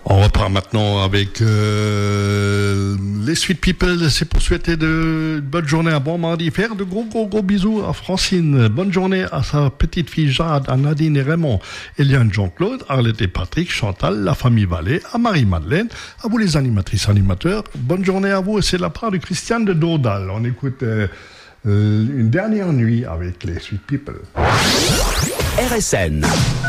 On reprend maintenant avec les Sweet People. C'est pour souhaiter de bonne journée, un bon mardi. Faire de gros bisous à Francine. Bonne journée à sa petite fille Jade, à Nadine et Raymond, Eliane, Jean-Claude, Arlette et Patrick, Chantal, la famille Vallée, à Marie-Madeleine, à vous les animatrices, animateurs. Bonne journée à vous. Et c'est la part de Christiane de Dordal. On écoute une dernière nuit avec les Sweet People. RSN.